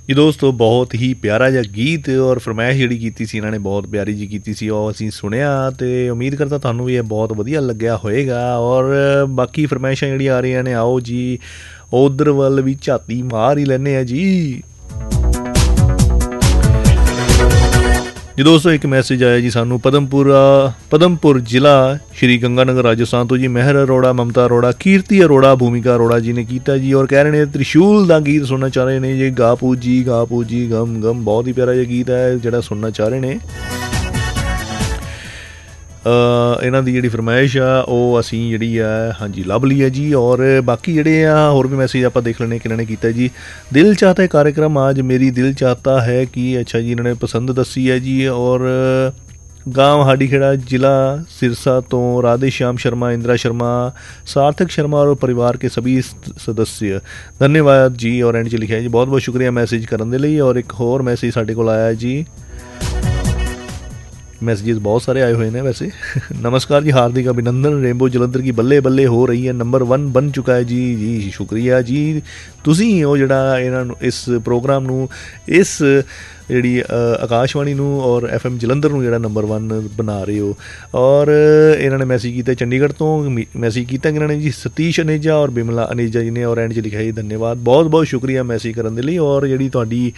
ਜੀ ਦੋਸਤੋ ਬਹੁਤ ਹੀ ਪਿਆਰਾ ਜਿਹਾ ਗੀਤ ਔਰ ਫਰਮਾਇਸ਼ ਜਿਹੜੀ ਕੀਤੀ ਸੀ ਇਹਨਾਂ ਨੇ ਬਹੁਤ ਪਿਆਰੀ ਜੀ ਕੀਤੀ ਸੀ ਉਹ ਅਸੀਂ ਸੁਣਿਆ ਅਤੇ ਉਮੀਦ ਕਰਦਾ ਤੁਹਾਨੂੰ ਵੀ ਇਹ ਬਹੁਤ ਵਧੀਆ ਲੱਗਿਆ ਹੋਏਗਾ। ਔਰ ਬਾਕੀ ਫਰਮਾਇਸ਼ਾਂ ਜਿਹੜੀਆਂ ਆ ਰਹੀਆਂ ਨੇ ਆਓ ਜੀ ਉਧਰ ਵੱਲ ਵੀ ਝਾਤੀ ਮਾਰ ਹੀ ਲੈਂਦੇ ਆ ਜੀ। ਜੀ ਦੋਸਤੋ ਇੱਕ ਮੈਸੇਜ ਆਇਆ ਜੀ ਸਾਨੂੰ ਪਦਮਪੁਰ ਜ਼ਿਲ੍ਹਾ ਸ਼੍ਰੀ ਗੰਗਾਨਗਰ ਰਾਜਸਥਾਨ ਤੋਂ ਜੀ। ਮਹਿਰ ਅਰੋੜਾ, ਮਮਤਾ ਅਰੋੜਾ, ਕੀਰਤੀ ਅਰੋੜਾ, ਭੂਮਿਕਾ ਅਰੋੜਾ ਜੀ ਨੇ ਕੀਤਾ ਜੀ ਔਰ ਕਹਿ ਰਹੇ ਨੇ ਤ੍ਰਿਸ਼ੂਲ ਦਾ ਗੀਤ ਸੁਣਨਾ ਚਾਹ ਰਹੇ ਨੇ ਜੀ। ਗਾਪੂ ਜੀ ਗਮ ਗਮ ਬਹੁਤ ਹੀ ਪਿਆਰਾ ਜਿਹਾ ਗੀਤ ਹੈ ਜਿਹੜਾ ਸੁਣਨਾ ਚਾਹ ਰਹੇ ਨੇ। ਇਹਨਾਂ ਦੀ ਜਿਹੜੀ ਫਰਮਾਇਸ਼ ਆ ਉਹ ਅਸੀਂ ਜਿਹੜੀ ਆ ਹਾਂਜੀ ਲੱਭ ਲਈ ਹੈ ਜੀ। ਔਰ ਬਾਕੀ ਜਿਹੜੇ ਆ ਹੋਰ ਵੀ ਮੈਸੇਜ ਆਪਾਂ ਦੇਖ ਲੈਣੇ ਕਿਹਨਾਂ ਨੇ ਕੀਤਾ ਜੀ। ਦਿਲ ਚਾਹਤਾ ਕਾਰਿਕ੍ਰਮ ਅੱਜ ਮੇਰੀ ਦਿਲ ਚਾਹਤਾ ਹੈ ਕਿ ਅੱਛਾ ਜੀ ਇਹਨਾਂ ਨੇ ਪਸੰਦ ਦੱਸੀ ਹੈ ਜੀ। ਔਰ गांव हाडीखेड़ा जिला सिरसा तो राधे श्याम शर्मा, इंदिरा शर्मा, सार्थक शर्मा और परिवार के सभी सदस्य धन्यवाद जी। और एंड च लिखा है जी बहुत बहुत शुक्रिया मैसेज करने के लिए। और एक होर मैसेज साढ़े को आया जी, मैसेजेस बहुत सारे आए हुए हैं वैसे। नमस्कार जी, हार्दिक अभिनंदन, रेनबो जलंधर की बल्ले बल्ले हो रही है, नंबर 1 बन चुका है जी। जी शुक्रिया जी, ਤੁਸੀਂ ਉਹ ਜਿਹੜਾ ਇਹਨਾਂ ਨੂੰ ਇਸ ਪ੍ਰੋਗਰਾਮ ਨੂੰ ਇਸ ਜਿਹੜੀ ਆਕਾਸ਼ਵਾਣੀ ਨੂੰ ਔਰ FM ਜਲੰਧਰ ਨੂੰ ਜਿਹੜਾ ਨੰਬਰ 1 ਬਣਾ ਰਹੇ ਹੋ। ਔਰ ਇਹਨਾਂ ਨੇ ਮੈਸੇਜ ਕੀਤਾ ਚੰਡੀਗੜ੍ਹ ਤੋਂ ਮੈਸੇਜ ਕੀਤਾ ਇਹਨਾਂ ਨੇ ਜੀ ਸਤੀਸ਼ ਅਨੇਜਾ ਔਰ ਬਿਮਲਾ ਅਨੇਜਾ ਜੀ ਨੇ। ਔਰ ਐਂਡ 'ਚ ਲਿਖਿਆ ਜੀ ਧੰਨਵਾਦ, ਬਹੁਤ ਬਹੁਤ ਸ਼ੁਕਰੀਆ ਮੈਸੇਜ ਕਰਨ ਦੇ ਲਈ। ਔਰ ਜਿਹੜੀ ਤੁਹਾਡੀ